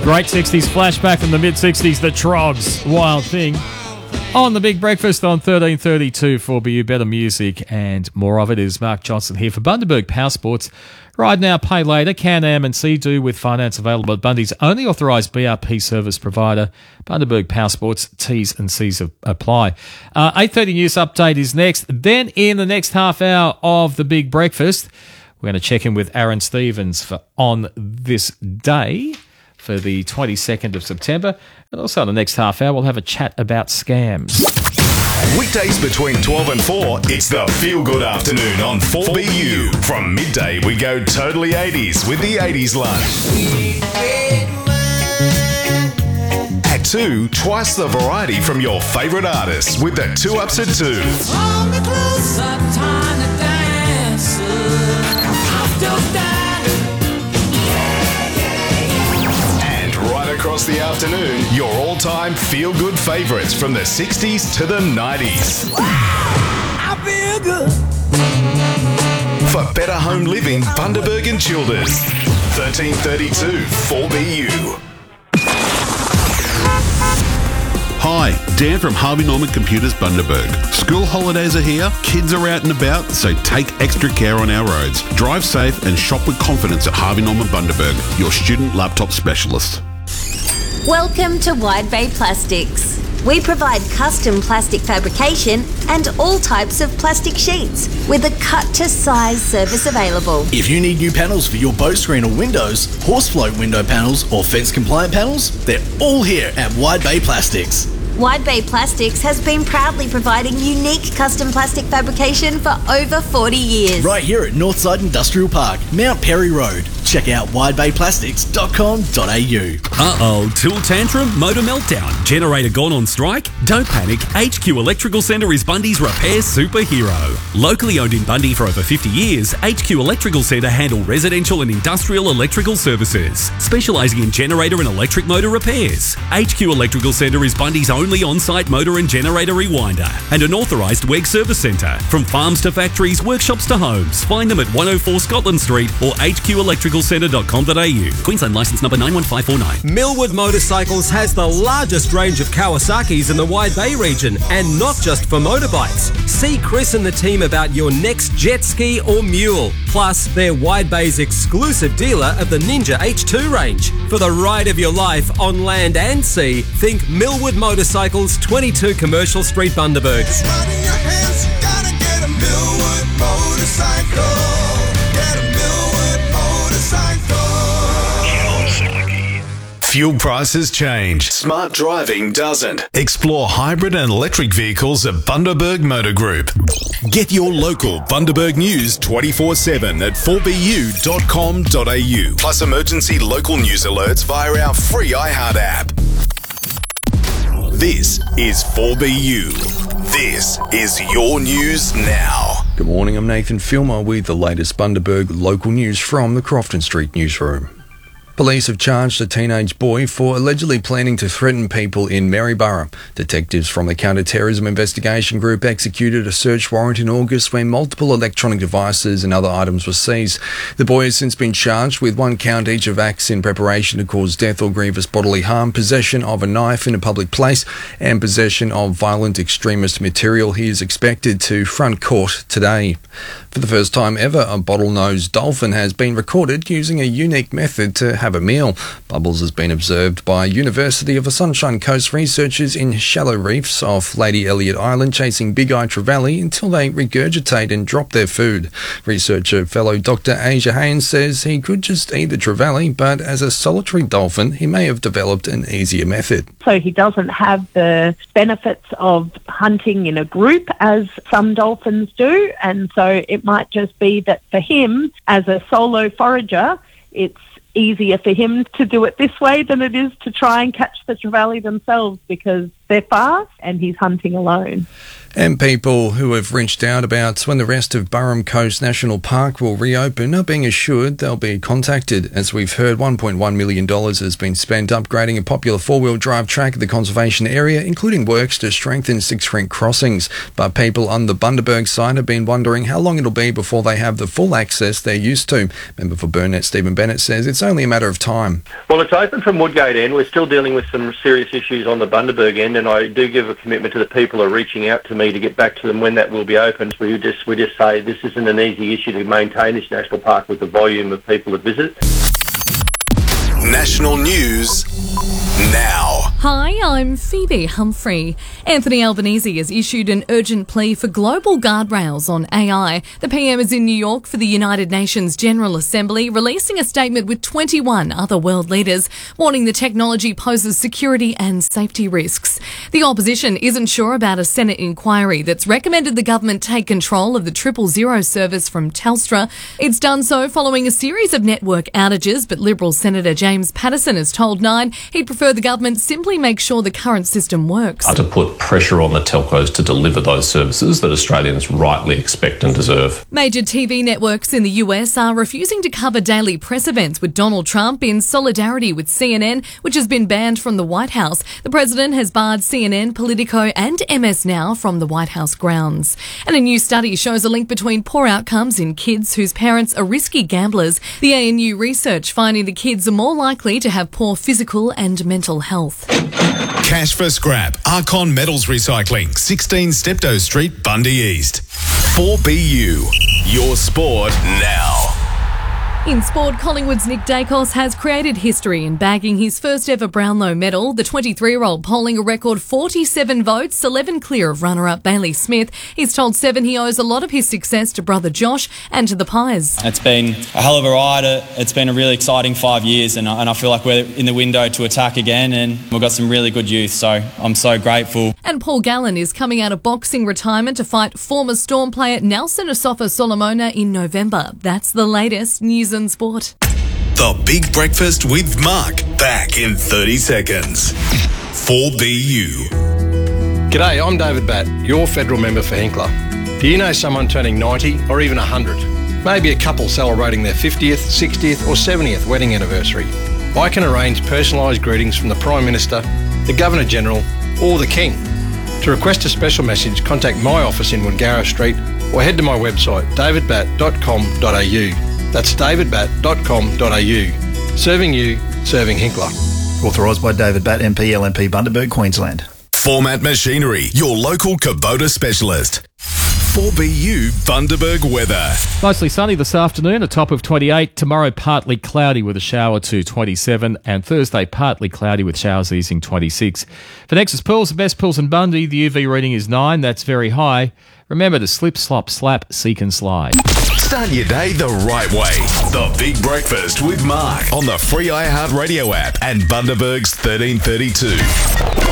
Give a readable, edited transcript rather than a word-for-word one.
Great 60s flashback from the mid-60s, the Trogs, Wild Thing. On The Big Breakfast on 1332 4BU, better music and more of it. Is Mark Johnson here for Bundaberg Power Sports. Ride now, pay later. Can-Am and See-Do with finance available at Bundy's only authorised BRP service provider. Bundaberg Power Sports, T's and C's apply. 8:30 news update is next. Then in the next half hour of The Big Breakfast, we're going to check in with Aaron Stevens for On This Day for the 22nd of September. And also in the next half hour, we'll have a chat about scams. Weekdays between 12 and 4, it's the Feel Good Afternoon on 4BU. From midday, we go totally 80s with the 80s lunch. At 2, twice the variety from your favourite artists with the 2 Ups at 2. Across the afternoon, your all-time feel-good favourites from the 60s to the 90s. I feel good. For better home living, Bundaberg and Childers. 1332 4BU. Hi, Dan from Harvey Norman Computers Bundaberg. School holidays are here, kids are out and about, so take extra care on our roads. Drive safe and shop with confidence at Harvey Norman Bundaberg, your student laptop specialist. Welcome to Wide Bay Plastics. We provide custom plastic fabrication and all types of plastic sheets with a cut-to-size service available. If you need new panels for your boat screen or windows, horse float window panels or fence-compliant panels, they're all here at Wide Bay Plastics. Wide Bay Plastics has been proudly providing unique custom plastic fabrication for over 40 years. Right here at Northside Industrial Park, Mount Perry Road. Check out widebayplastics.com.au. Uh-oh, tool tantrum, motor meltdown, generator gone on strike? Don't panic, HQ Electrical Centre is Bundy's repair superhero. Locally owned in Bundy for over 50 years, HQ Electrical Centre handle residential and industrial electrical services, specialising in generator and electric motor repairs. HQ Electrical Centre is Bundy's only on-site motor and generator rewinder and an authorised WEG service centre. From farms to factories, workshops to homes, find them at 104 Scotland Street or hqelectricalcentre.com.au. Queensland licence number 91549. Millwood Motorcycles has the largest range of Kawasaki's in the Wide Bay region, and not just for motorbikes. See Chris and the team about your next jet ski or mule. Plus, they're Wide Bay's exclusive dealer of the Ninja H2 range. For the ride of your life on land and sea, think Millwood Motorcycles, 22 Commercial Street, Bundaberg. Fuel prices change. Smart driving doesn't. Explore hybrid and electric vehicles at Bundaberg Motor Group. Get your local Bundaberg news 24/7 at 4bu.com.au. Plus emergency local news alerts via our free iHeart app. This is 4BU. This is your news now. Good morning, I'm Nathan Filmer with the latest Bundaberg local news from the Crofton Street newsroom. Police have charged a teenage boy for allegedly planning to threaten people in Maryborough. Detectives from the Counter-Terrorism Investigation Group executed a search warrant in August when multiple electronic devices and other items were seized. The boy has since been charged with 1 count each of acts in preparation to cause death or grievous bodily harm, possession of a knife in a public place, and possession of violent extremist material. He is expected to front court today. For the first time ever, a bottlenose dolphin has been recorded using a unique method to have a meal. Bubbles has been observed by University of the Sunshine Coast researchers in shallow reefs off Lady Elliot Island, chasing big-eye trevally until they regurgitate and drop their food. Researcher fellow Dr. Asia Haynes says he could just eat the trevally, but as a solitary dolphin, he may have developed an easier method. So he doesn't have the benefits of hunting in a group as some dolphins do, and so it might just be that for him, as a solo forager, it's easier for him to do it this way than it is to try and catch the trevally themselves, because they're fast and he's hunting alone. And people who have reached out about when the rest of Burrum Coast National Park will reopen are being assured they'll be contacted. As we've heard, $1.1 million has been spent upgrading a popular four-wheel drive track at the conservation area, including works to strengthen Six Creek crossings. But people on the Bundaberg side have been wondering how long it'll be before they have the full access they're used to. Member for Burnett, Stephen Bennett, says it's only a matter of time. Well, it's open from Woodgate end. We're still dealing with some serious issues on the Bundaberg end, and I do give a commitment to the people who are reaching out to me to get back to them when that will be open. We just say this isn't an easy issue to maintain this national park with the volume of people that visit. National news now. Hi, I'm Phoebe Humphrey. Anthony Albanese has issued an urgent plea for global guardrails on AI. The PM is in New York for the United Nations General Assembly, releasing a statement with 21 other world leaders, warning the technology poses security and safety risks. The opposition isn't sure about a Senate inquiry that's recommended the government take control of the 000 service from Telstra. It's done so following a series of network outages, but Liberal Senator James Paterson has told Nine he'd prefer the government simply make sure the current system works. To put pressure on the telcos to deliver those services that Australians rightly expect and deserve. Major TV networks in the US are refusing to cover daily press events with Donald Trump in solidarity with CNN, which has been banned from the White House. The president has barred CNN, Politico and MS Now from the White House grounds. And a new study shows a link between poor outcomes in kids whose parents are risky gamblers. The ANU research finding the kids are more likely to have poor physical and mental health. Cash for scrap. Archon Metals Recycling, 16 Steptoe Street, Bundy East. 4BU. Your sport now. In sport, Collingwood's Nick Dacos has created history in bagging his first ever Brownlow medal. The 23-year-old polling a record 47 votes, 11 clear of runner-up Bailey Smith. He's told Seven he owes a lot of his success to brother Josh and to the Pies. It's been a hell of a ride. It's been a really exciting 5 years, and I feel like we're in the window to attack again, and we've got some really good youth, so I'm so grateful. And Paul Gallen is coming out of boxing retirement to fight former Storm player Nelson Asafa Solomona in November. That's the latest news and sport. The Big Breakfast with Mark, back in 30 seconds. 4BU. G'day, I'm David Batt, your federal member for Hinkler. Do you know someone turning 90 or even 100? Maybe a couple celebrating their 50th, 60th or 70th wedding anniversary. I can arrange personalised greetings from the Prime Minister, the Governor-General or the King. To request a special message, contact my office in Wangara Street or head to my website davidbatt.com.au. That's davidbatt.com.au. Serving you, serving Hinkler. Authorised by David Batt, MP, LNP, Bundaberg, Queensland. Format Machinery, your local Kubota specialist. 4BU Bundaberg weather. Mostly sunny this afternoon, a top of 28. Tomorrow, partly cloudy with a shower to 27. And Thursday, partly cloudy with showers easing 26. For Nexus Pools, the best pools in Bundy, the UV reading is 9. That's very high. Remember to slip, slop, slap, seek and slide. Start your day the right way. The Big Breakfast with Mark on the free iHeartRadio app and Bundaberg's 1332.